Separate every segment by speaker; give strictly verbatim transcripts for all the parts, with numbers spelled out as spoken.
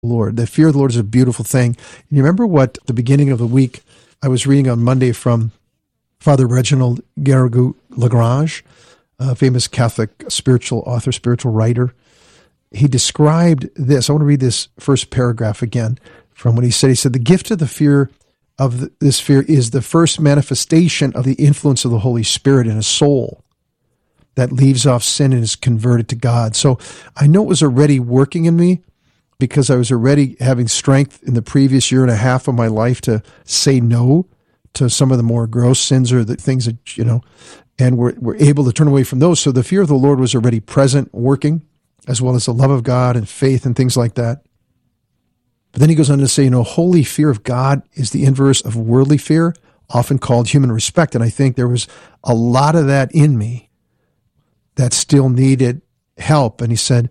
Speaker 1: Lord. The fear of the Lord is a beautiful thing. And you remember what the beginning of the week I was reading on Monday from Father Reginald Garrigou-Lagrange, a famous Catholic spiritual author, spiritual writer. He described this. I want to read this first paragraph again from what he said. He said, the gift of the fear of the, this fear is the first manifestation of the influence of the Holy Spirit in a soul that leaves off sin and is converted to God. So I know it was already working in me, because I was already having strength in the previous year and a half of my life to say no to some of the more gross sins or the things that, you know, and we're, we're able to turn away from those. So the fear of the Lord was already present, working, as well as the love of God and faith and things like that. But then he goes on to say, you know, holy fear of God is the inverse of worldly fear, often called human respect. And I think there was a lot of that in me that still needed help. And he said,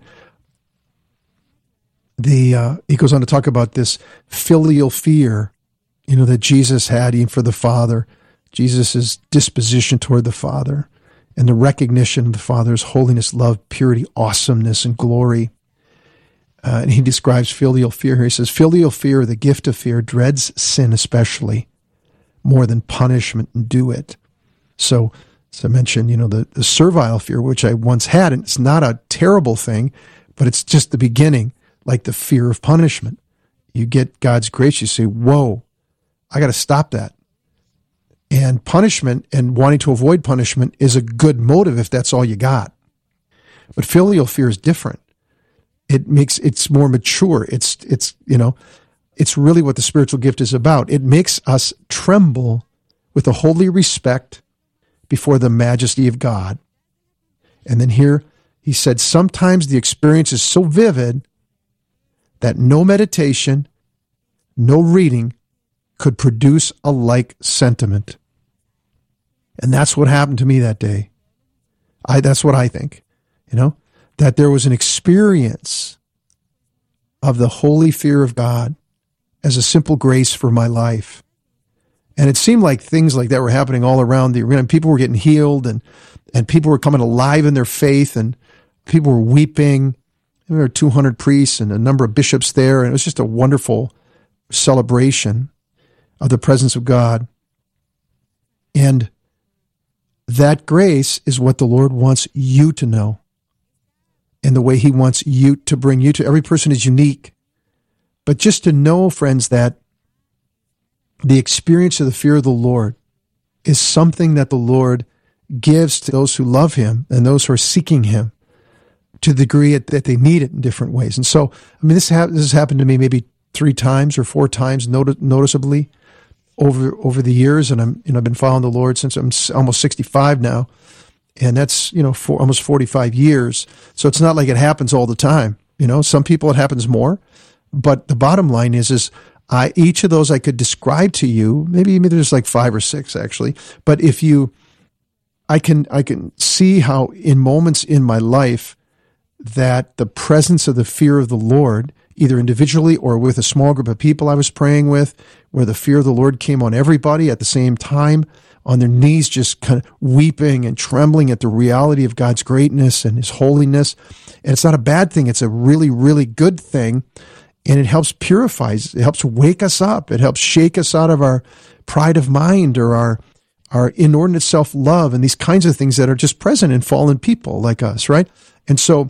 Speaker 1: The uh, he goes on to talk about this filial fear, you know, that Jesus had even for the Father, Jesus' disposition toward the Father, and the recognition of the Father's holiness, love, purity, awesomeness, and glory. Uh, and he describes filial fear here. He says, filial fear, the gift of fear, dreads sin especially, more than punishment and do it. So, as I mentioned, you know, the, the servile fear, which I once had, and it's not a terrible thing, but it's just the beginning. Like the fear of punishment. You get God's grace, you say, whoa, I got to stop that. And punishment and wanting to avoid punishment is a good motive if that's all you got. But filial fear is different. It makes, it's more mature. It's, it's, you know, it's really what the spiritual gift is about. It makes us tremble with a holy respect before the majesty of God. And then here he said, sometimes the experience is so vivid that no meditation, no reading could produce a like sentiment. And that's what happened to me that day. I, that's what I think, you know, that there was an experience of the holy fear of God as a simple grace for my life. And it seemed like things like that were happening all around the arena. People were getting healed, and, and people were coming alive in their faith, and people were weeping. There were two hundred priests and a number of bishops there, and it was just a wonderful celebration of the presence of God. And that grace is what the Lord wants you to know, and the way he wants you to bring you to. Every person is unique. But just to know, friends, that the experience of the fear of the Lord is something that the Lord gives to those who love him and those who are seeking him, to the degree that they need it in different ways. And so, I mean, this, ha- this has happened to me maybe three times or four times not- noticeably over over the years. And I'm, you know, I've been following the Lord since I'm almost sixty-five now. And that's, you know, for almost forty-five years. So it's not like it happens all the time. You know, some people it happens more. But the bottom line is, is I, each of those I could describe to you. Maybe, maybe there's like five or six actually. But if you, I can, I can see how in moments in my life, that the presence of the fear of the Lord, either individually or with a small group of people I was praying with, where the fear of the Lord came on everybody at the same time, on their knees, just kind of weeping and trembling at the reality of God's greatness and his holiness. And it's not a bad thing. It's a really, really good thing. And it helps purify, it helps wake us up. It helps shake us out of our pride of mind or our, our inordinate self-love and these kinds of things that are just present in fallen people like us, right? And so,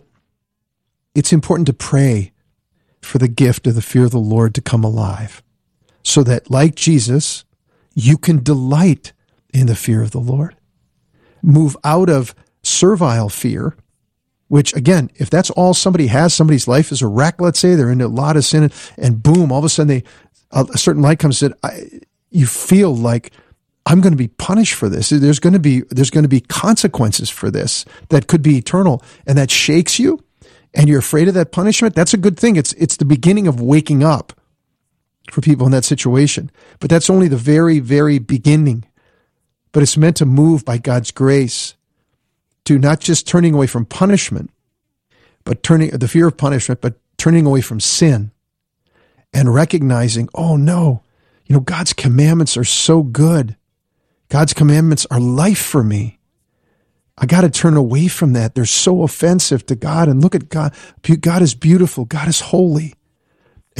Speaker 1: it's important to pray for the gift of the fear of the Lord to come alive, so that, like Jesus, you can delight in the fear of the Lord. Move out of servile fear, which, again, if that's all somebody has, somebody's life is a wreck, let's say, they're in a lot of sin, and boom, all of a sudden they, a certain light comes in, you feel like, I'm going to be punished for this. There's going to be, there's going to be consequences for this that could be eternal, and that shakes you. And you're afraid of that punishment, that's a good thing. It's it's the beginning of waking up for people in that situation. But that's only the very, very beginning. But it's meant to move by God's grace to not just turning away from punishment, but turning the fear of punishment, but turning away from sin and recognizing, oh no, you know, God's commandments are so good. God's commandments are life for me. I got to turn away from that. They're so offensive to God. And look at God. God is beautiful. God is holy.